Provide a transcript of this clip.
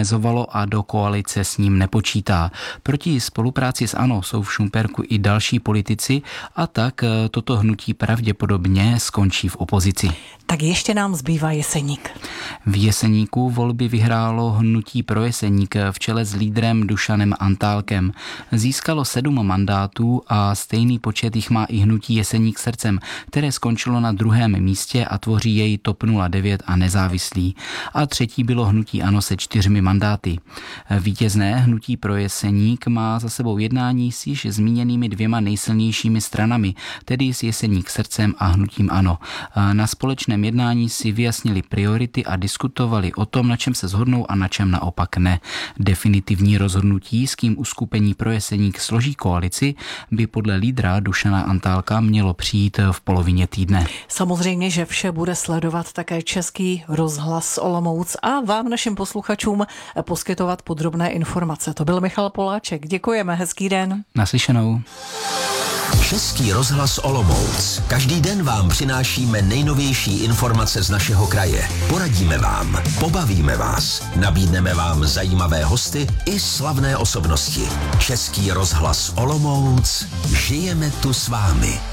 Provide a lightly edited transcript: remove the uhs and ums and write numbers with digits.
omezovalo a do koalice s ním nepočítá. Proti spolupráci s ANO jsou v Šumperku i další politici a tak toto hnutí pravděpodobně skončí v opozici. Tak ještě nám zbývá Jeseník. V Jeseníku volby vyhrálo hnutí Pro Jeseník v čele s lídrem Dušanem Antálkem. Získalo 7 mandátů a stejný počet jich má i hnutí Jeseník srdcem, které skončilo na 2. místě a tvoří jej TOP 09 a Nezávislí. A třetí bylo hnutí ANO se 4 mandáty. Vítězné hnutí Pro Jeseník má za sebou jednání s již zmíněnými 2 nejsilnějšími stranami, tedy s Jeseník srdcem a hnutím ANO. Na společném jednání si vyjasnili priority a diskutovali o tom, na čem se shodnou a na čem naopak ne. Definitivní rozhodnutí, s kým uskupení Pro Jeseník složí koalici, by podle lídra Dušana Antálka mělo přijít v polovině týdne. Samozřejmě, že vše bude sledovat také Český rozhlas Olomouc a vám, našim posluchačům, poskytovat podrobné informace. To byl Michal Poláček. Děkujeme, hezký den. Naslyšenou. Český rozhlas Olomouc. Každý den vám přinášíme nejnovější informace z našeho kraje. Poradíme vám, pobavíme vás, nabídneme vám zajímavé hosty i slavné osobnosti. Český rozhlas Olomouc. Žijeme tu s vámi.